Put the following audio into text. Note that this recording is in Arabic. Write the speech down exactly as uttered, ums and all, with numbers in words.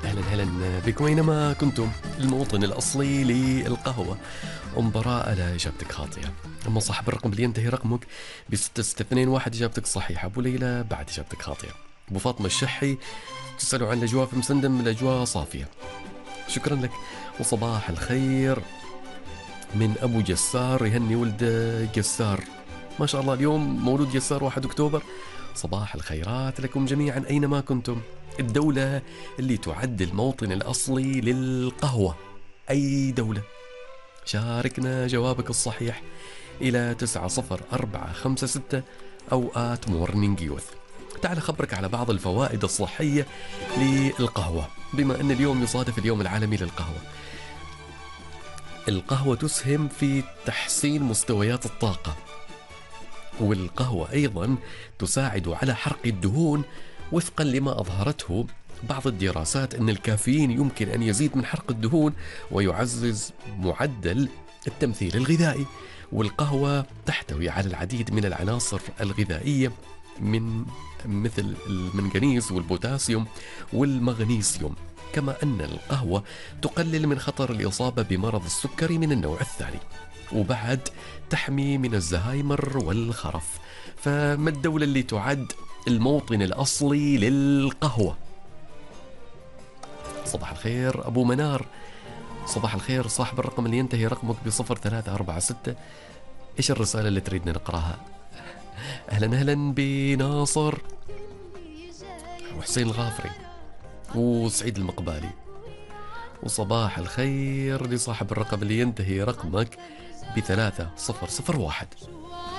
أهلا أهلا بكم أينما كنتم. الموطن الأصلي للقهوة. أم براءة لا إجابتك خاطئة. أما صاحب الرقم اللي ينتهي رقمك بستة ستة اثنين واحد إجابتك صحيحة. أبو ليلى بعد إجابتك خاطئة. أبو فاطمة الشحي تسألوا عن الأجواء في مسندم، الأجواء صافية. شكرا لك. وصباح الخير من أبو جسار يهني ولد جسار، ما شاء الله اليوم مولود جسار واحد أكتوبر. صباح الخيرات لكم جميعا أينما كنتم. الدولة اللي تعد الموطن الأصلي للقهوة أي دولة؟ شاركنا جوابك الصحيح إلى تسعة صفر أربعة خمسة ستة أو آت مورنينج يوث. تعال أخبرك على بعض الفوائد الصحية للقهوة بما أن اليوم يصادف اليوم العالمي للقهوة. القهوة تسهم في تحسين مستويات الطاقة، والقهوة أيضا تساعد على حرق الدهون وفقا لما أظهرته بعض الدراسات أن الكافيين يمكن أن يزيد من حرق الدهون ويعزز معدل التمثيل الغذائي. والقهوة تحتوي على العديد من العناصر الغذائية من مثل المنغنيز والبوتاسيوم والمغنيسيوم، كما أن القهوة تقلل من خطر الإصابة بمرض السكري من النوع الثاني، وبعد تحمي من الزهايمر والخرف. فما الدولة اللي تعد الموطن الأصلي للقهوة؟ صباح الخير أبو منار. صباح الخير صاحب الرقم اللي ينتهي رقمك بصفر ثلاثة أربعة ستة. إيش الرسالة اللي تريدنا نقراها؟ أهلا أهلا بناصر وحسين الغافري وسعيد المقبالي. وصباح الخير لصاحب الرقم اللي ينتهي رقمك بثلاثة صفر صفر واحد.